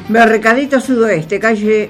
Mercadito Sudoeste, calle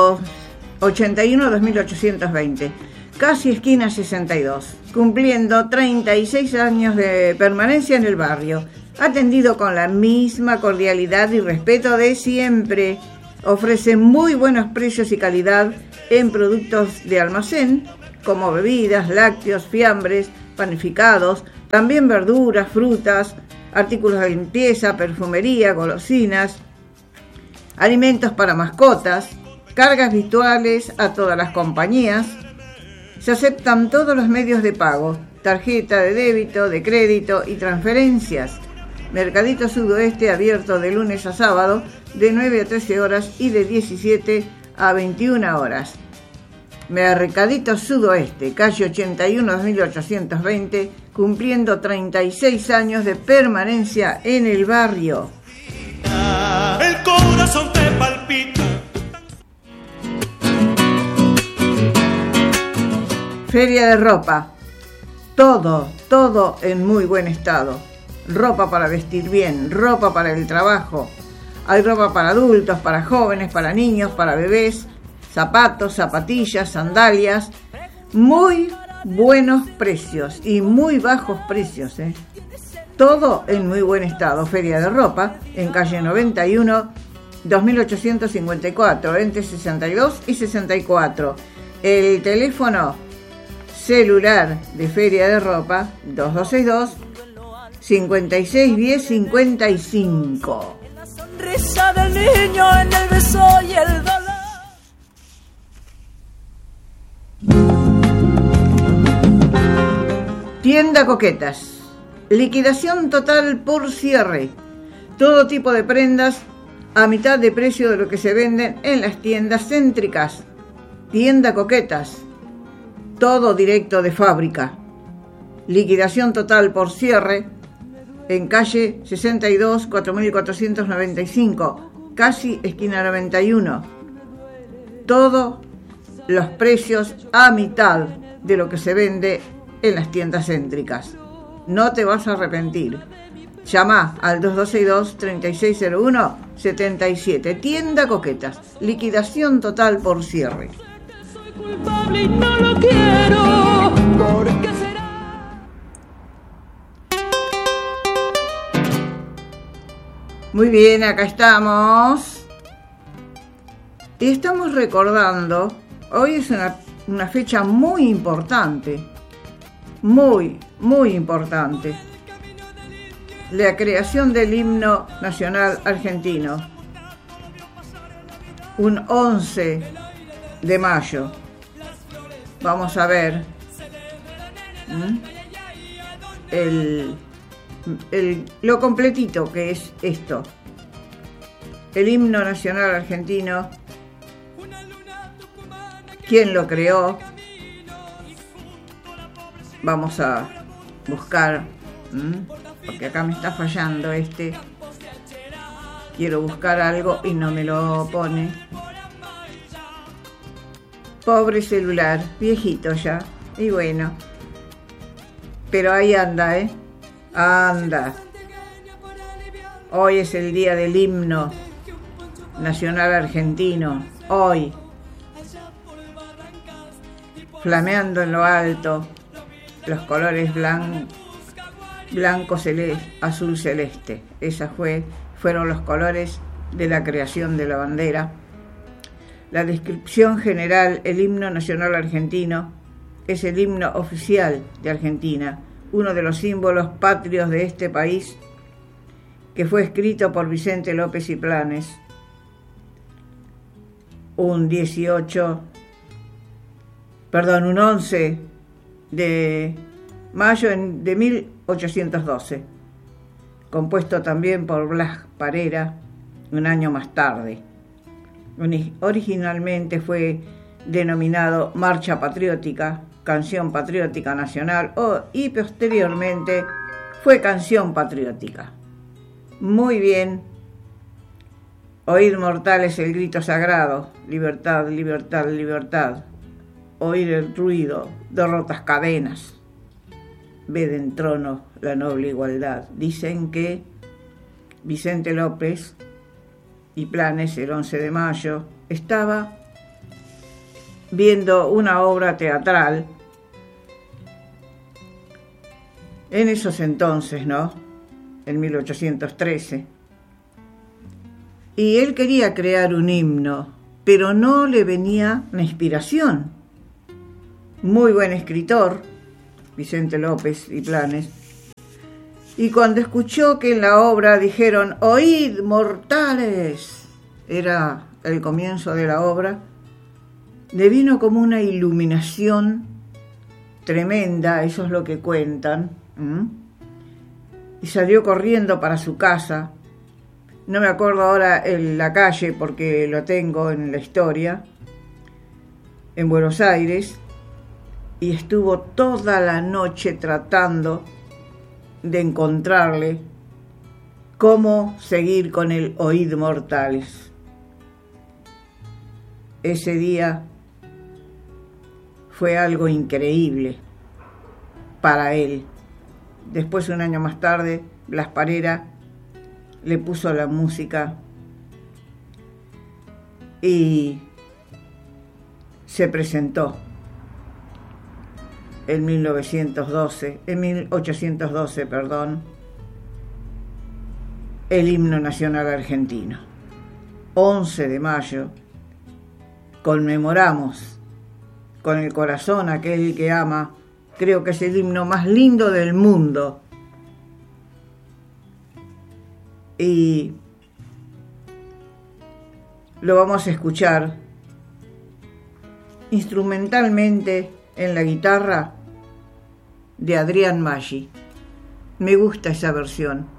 81-2820, casi esquina 62, cumpliendo 36 años de permanencia en el barrio, atendido con la misma cordialidad y respeto de siempre. Ofrece muy buenos precios y calidad en productos de almacén, como bebidas, lácteos, fiambres, panificados, también verduras, frutas, artículos de limpieza, perfumería, golosinas, alimentos para mascotas, cargas virtuales a todas las compañías. Se aceptan todos los medios de pago, tarjeta de débito, de crédito y transferencias. Mercadito Sudoeste abierto de lunes a sábado de 9 a 13 horas y de 17 a 21 horas. Mercadito Sudoeste, calle 81-2820, cumpliendo 36 años de permanencia en el barrio. El corazón te palpita. Feria de ropa. Todo en muy buen estado. Ropa para vestir bien, ropa para el trabajo. Hay ropa para adultos, para jóvenes, para niños, para bebés, zapatos, zapatillas, sandalias. Muy buenos precios y muy bajos precios, ¿eh? Todo en muy buen estado. Feria de ropa en calle 91, 2854, entre 62 y 64. El teléfono celular de Feria de Ropa, 2262-5610-55. La sonrisa del niño en el beso y el dolor. Tienda Coquetas. Liquidación total por cierre. Todo tipo de prendas a mitad de precio de lo que se venden en las tiendas céntricas. Tienda Coquetas. Todo directo de fábrica. Liquidación total por cierre en calle 62, 4495, casi esquina 91. Todos los precios a mitad de lo que se vende en las tiendas céntricas. No te vas a arrepentir. Llama al 2262-3601-77. Tienda Coquetas. Liquidación total por cierre. Soy culpable y no lo quiero. ¿Por qué será? Muy bien, acá estamos. Y estamos recordando, hoy es una fecha muy importante. Muy importante. La creación del himno nacional argentino. Un 11 de mayo. Vamos a ver lo completito que es esto. El himno nacional argentino. ¿Quién lo creó? Vamos a buscar, porque acá me está fallando este. Quiero buscar algo y no me lo pone. Pobre celular, viejito ya. Y bueno, pero ahí anda, anda. Hoy es el día del himno nacional argentino. Hoy, flameando en lo alto los colores blanco celeste, azul celeste. Fueron los colores de la creación de la bandera. La descripción general: el himno nacional argentino es el himno oficial de Argentina, uno de los símbolos patrios de este país, que fue escrito por Vicente López y Planes un 11 de mayo de 1812, compuesto también por Blas Parera un año más tarde. Originalmente fue denominado Marcha Patriótica, Canción Patriótica Nacional y posteriormente fue Canción Patriótica. Muy bien. Oíd mortales el grito sagrado, libertad, libertad, libertad. Oír el ruido de rotas cadenas. Ved en trono la noble igualdad. Dicen que Vicente López y Planes el 11 de mayo, estaba viendo una obra teatral en esos entonces, ¿no? En 1813. Y él quería crear un himno, pero no le venía la inspiración. Muy buen escritor, Vicente López y Planes. Y cuando escuchó que en la obra dijeron «Oíd, mortales», era el comienzo de la obra, le vino como una iluminación tremenda, eso es lo que cuentan, y salió corriendo para su casa. No me acuerdo ahora la calle porque lo tengo en la historia, en Buenos Aires, y estuvo toda la noche tratando de encontrarle cómo seguir con el «Oíd, mortales». Ese día fue algo increíble para él. Después, un año más tarde, Blas Parera le puso la música y se presentó en 1812, el himno nacional argentino. 11 de mayo, conmemoramos con el corazón aquel que ama, creo que es el himno más lindo del mundo. Y lo vamos a escuchar instrumentalmente en la guitarra de Adrián Maggi. Me gusta esa versión.